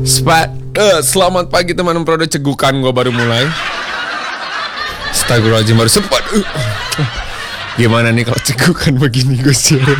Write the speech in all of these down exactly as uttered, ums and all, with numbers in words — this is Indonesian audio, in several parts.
Spa, uh, selamat pagi teman produk cegukan gue baru mulai. Astagfirullahaladzim baru sempat. Uh. Gimana nih kalau cegukan begini gue siaran?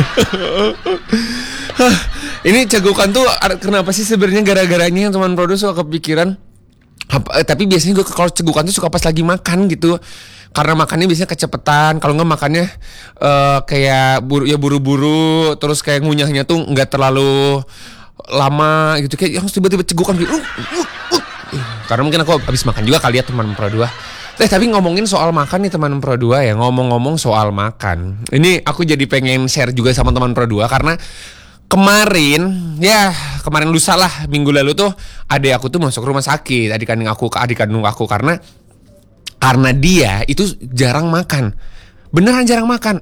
Ini cegukan tuh kenapa sih sebenarnya gara-garanya yang teman produk suka kepikiran. Apa, eh, tapi biasanya gue kalau cegukan tuh suka pas lagi makan gitu. Karena makannya biasanya kecepetan. Kalau nggak makannya uh, kayak buru, ya buru-buru. Terus kayak ngunyahnya tuh nggak terlalu lama gitu, kayak harus tiba-tiba cegukan gitu. Uh, uh, uh. Karena mungkin aku habis makan juga kali ya teman Pro dua. Eh tapi ngomongin soal makan nih teman Pro dua ya, ngomong-ngomong soal makan. Ini aku jadi pengen share juga sama teman Pro dua karena kemarin ya kemarin lusa lah minggu lalu tuh adik aku tuh masuk rumah sakit, adik kandung aku ke adik kandung aku karena karena dia itu jarang makan, beneran jarang makan.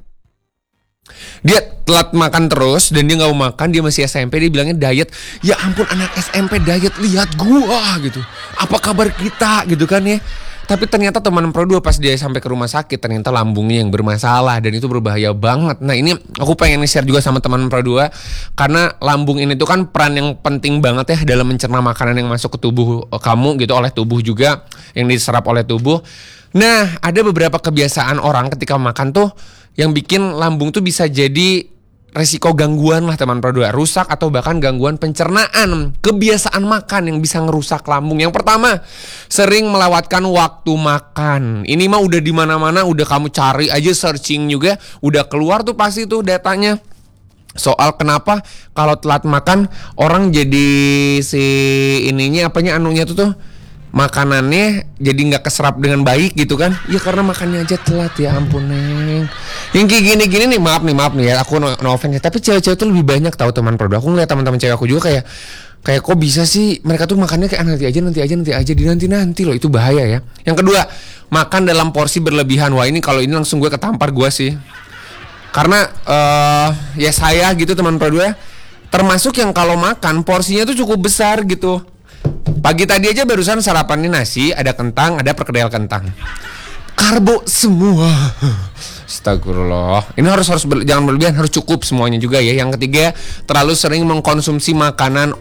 Dia telat makan terus dan dia gak mau makan, dia masih S M P, dia bilangnya diet. Ya ampun anak S M P diet, lihat gua gitu. Apa kabar kita gitu kan ya. Tapi ternyata teman Pro dua pas dia sampai ke rumah sakit ternyata lambungnya yang bermasalah dan itu berbahaya banget. Nah ini aku pengen share juga sama teman Pro dua karena lambung ini tuh kan peran yang penting banget ya dalam mencerna makanan yang masuk ke tubuh kamu gitu, oleh tubuh juga yang diserap oleh tubuh. Nah ada beberapa kebiasaan orang ketika makan tuh yang bikin lambung tuh bisa jadi resiko gangguan lah teman Pro dua, rusak atau bahkan gangguan pencernaan. Kebiasaan makan yang bisa ngerusak lambung. Yang pertama, sering melewatkan waktu makan. Ini mah udah di mana-mana, udah kamu cari aja, searching juga, udah keluar tuh pasti tuh datanya. Soal kenapa kalau telat makan orang jadi si ininya apanya anunya tuh tuh makanannya jadi nggak keserap dengan baik gitu kan? Ya karena makannya aja telat, ya ampun neng. Yang kayak gini-gini nih, maaf nih maaf nih ya, aku no, no offense ya, tapi cewek-cewek tuh lebih banyak tahu teman Pro dua. Aku ngeliat teman-teman cewek aku juga kayak kayak kok bisa sih mereka tuh makannya kayak nanti aja nanti aja nanti aja di nanti nanti loh, itu bahaya ya. Yang kedua, makan dalam porsi berlebihan. Wah ini kalau ini langsung gue ketampar gue sih. Karena uh, ya saya gitu teman Pro dua, termasuk yang kalau makan porsinya tuh cukup besar gitu. Pagi tadi aja barusan sarapannya nasi, ada kentang, ada perkedel kentang. Karbo semua. Astagfirullah. Ini harus harus ber, jangan berlebihan, harus cukup semuanya juga ya. Yang ketiga, terlalu sering mengkonsumsi makanan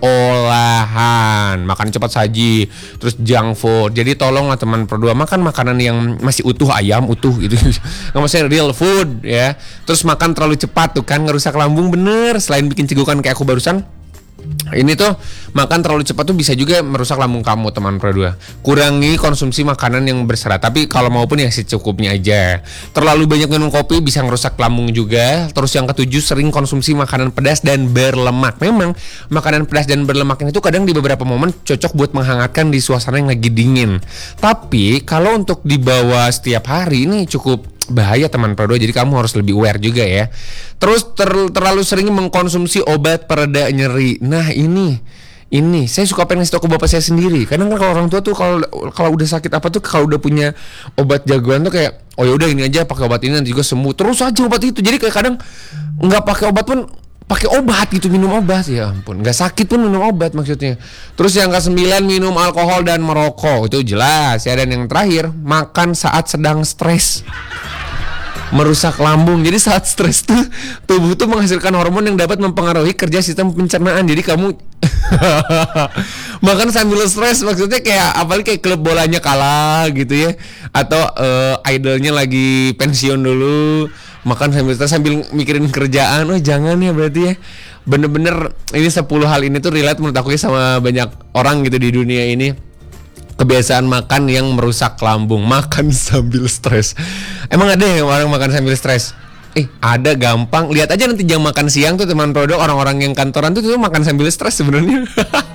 olahan, makan cepat saji, terus junk food. Jadi tolonglah teman Pro dua makan makanan yang masih utuh, ayam utuh gitu. Nggak maksudnya real food ya. Terus makan terlalu cepat tuh kan ngerusak lambung bener. Selain bikin cegukan kayak aku barusan, ini tuh makan terlalu cepat tuh bisa juga merusak lambung kamu teman Pro dua. Kurangi konsumsi makanan yang berserat, tapi kalau maupun ya secukupnya aja. Terlalu banyak minum kopi bisa merusak lambung juga. Terus yang ketujuh, sering konsumsi makanan pedas dan berlemak. Memang makanan pedas dan berlemak itu kadang di beberapa momen cocok buat menghangatkan di suasana yang lagi dingin. Tapi kalau untuk dibawa setiap hari ini cukup bahaya teman Pro dua, jadi kamu harus lebih aware juga ya. Terus ter- terlalu sering mengkonsumsi obat pereda nyeri. Nah ini ini saya suka pengen ngasih tau ke bapak saya sendiri. Kadang kan kalau orang tua tuh kalau kalau udah sakit apa tuh, kalau udah punya obat jagoan tuh kayak oh ya udah ini aja, pakai obat ini nanti juga sembuh, terus aja obat itu. Jadi kayak kadang nggak pakai obat pun pakai obat gitu, minum obat, ya ampun, nggak sakit pun minum obat maksudnya. Terus yang kesembilan, minum alkohol dan merokok, itu jelas ya. Dan yang terakhir, makan saat sedang stres, merusak lambung. Jadi saat stres tuh tubuh tuh menghasilkan hormon yang dapat mempengaruhi kerja sistem pencernaan. Jadi kamu makan sambil stres, maksudnya kayak apalagi kayak klub bolanya kalah gitu ya, atau uh, idolnya lagi pensiun dulu, makan sambil stres sambil mikirin kerjaan. Oh jangan ya, berarti ya bener-bener ini sepuluh hal ini tuh relate menurut aku ya sama banyak orang gitu di dunia ini. Kebiasaan makan yang merusak lambung, makan sambil stres. Emang ada yang orang makan sambil stres? Eh ada, gampang. Lihat aja nanti jam makan siang tuh teman produk, orang-orang yang kantoran tuh tuh makan sambil stres sebenarnya.